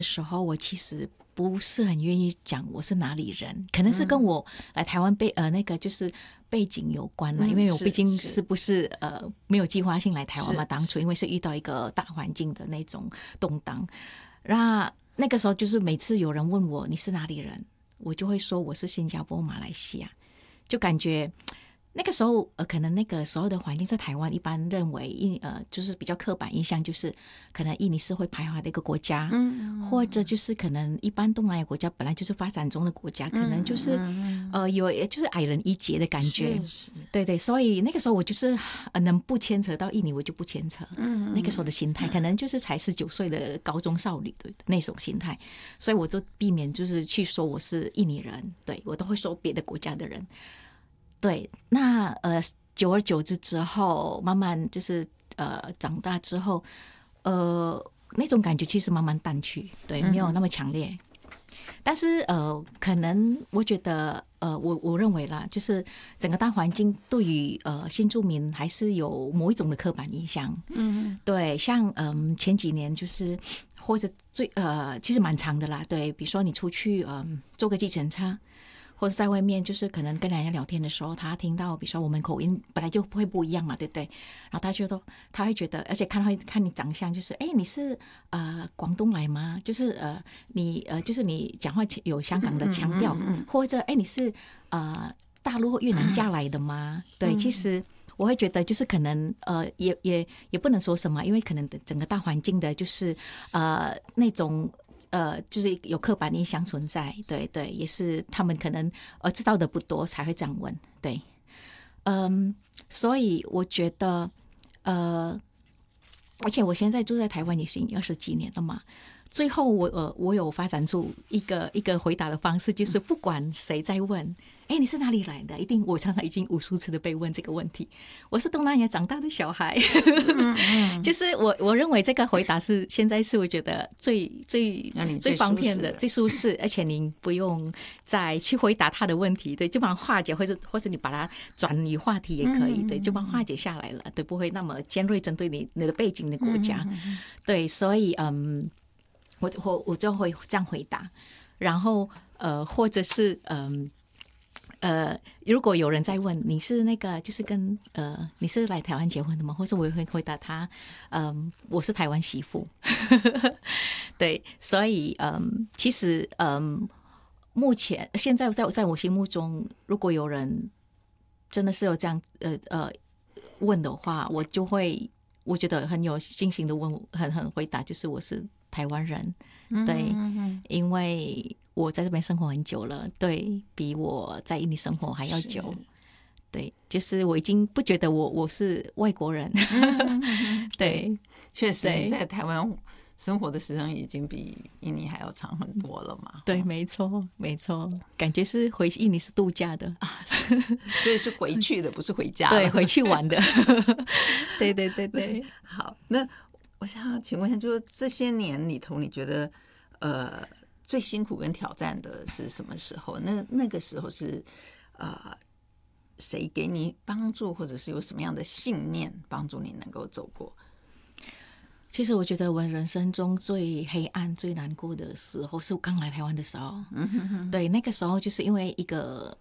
时候，我其实不是很愿意讲我是哪里人，可能是跟我来台湾那个就是背景有关啦，因为我毕竟是不是没有计划性来台湾嘛，当初因为是遇到一个大环境的那种动荡，那个时候就是每次有人问我你是哪里人，我就会说我是新加坡马来西亚，就感觉那个时候可能那个时候的环境在台湾一般认为就是比较刻板印象，就是可能印尼是会排华的一个国家，或者就是可能一般东南亚国家本来就是发展中的国家，可能就是有就是矮人一截的感觉，对对，所以那个时候我就是能不牵扯到印尼我就不牵扯，那个时候的心态可能就是才19岁的高中少女的那种心态，所以我就避免就是去说我是印尼人，对，我都会说别的国家的人。对，那久而久之之后，慢慢就是长大之后，那种感觉其实慢慢淡去，对，没有那么强烈。但是可能我觉得我认为啦，就是整个大环境对于新住民还是有某一种的刻板印象。对，像前几年就是或者其实蛮长的啦，对，比如说你出去坐个计程车。或者在外面，就是可能跟人家聊天的时候，他听到，比如说我们口音本来就会不一样嘛，对不对？然后他会觉得，而且看你长相，就是你是广东来吗？就是你就是你讲话有香港的腔调，或者你是大陆或越南嫁来的吗？对，其实我会觉得就是可能也不能说什么，因为可能整个大环境的就是那种。就是有刻板印象存在，对对，也是他们可能知道的不多才会这样问，对，所以我觉得而且我现在住在台湾也是20几年了嘛，最后我有发展出一个回答的方式，就是不管谁在问。你是哪里来的？我常常已经无数次的被问这个问题。我是东南亚长大的小孩，就是我认为这个回答是现在是我觉得最方便的、最舒适，而且您不用再去回答他的问题，对，就把它化解，或者你把它转移话题也可以，对，就把它化解下来了，对，不会那么尖锐针对你的背景的国家，对，所以我就会这样回答，然后或者是如果有人在问你是那个就是跟你是来台湾结婚的吗？或者我会回答他，我是台湾媳妇。对，所以其实目前现在在我心目中，如果有人真的是有这样问的话，我觉得很有信心的很回答，就是我是台湾人。对，因为我在这边生活很久了，对，比我在印尼生活还要久。对，就是我已经不觉得我是外国人。对， 确实你在台湾生活的时间已经比印尼还要长很多了嘛。 对，没错没错，感觉是回印尼是度假的所以是回去的，不是回家的。 对，回去玩的。对对对对。 好，那我想请问一下，就是这些年里头，你觉得最辛苦跟挑战的是什么时候？那个时候是谁给你帮助，或者是有什么样的信念帮助你能够走过？ 其实我觉得我人生中最黑暗、最难过的时候是我刚来台湾的时候。对，那个时候就是因为一个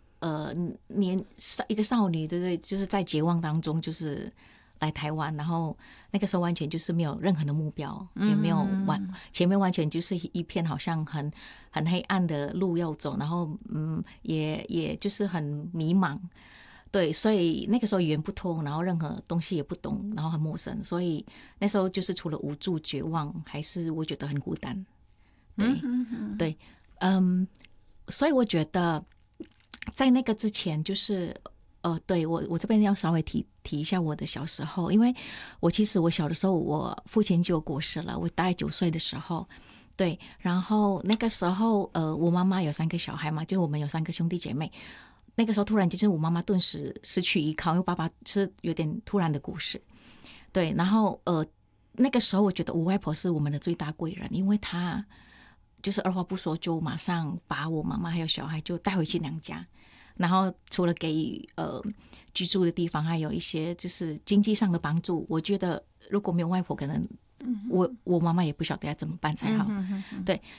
少女，对不对？就是在绝望当中，就是来台湾，然后那个时候完全就是没有任何的目标，也没有前面完全就是一片好像很黑暗的路要走，然后也就是很迷茫。对，所以那个时候语言不通，然后任何东西也不懂，然后很陌生，所以那时候就是除了无助、绝望，还是我觉得很孤单。对，对，所以我觉得在那个之前，就是对我这边要稍微提一下我的小时候，因为其实我小的时候，我父亲就过世了，我大概9岁的时候。对，然后那个时候我妈妈有3个小孩嘛，就我们有3个兄弟姐妹。那个时候突然间，就是我妈妈顿时失去依靠，因为爸爸是有点突然的故事。对，然后那个时候我觉得我外婆是我们的最大贵人，因为她就是二话不说就马上把我妈妈还有小孩就带回去娘家，然后除了给予居住的地方，还有一些就是经济上的帮助。我觉得如果没有外婆，可能我妈妈也不晓得要怎么办才好。对，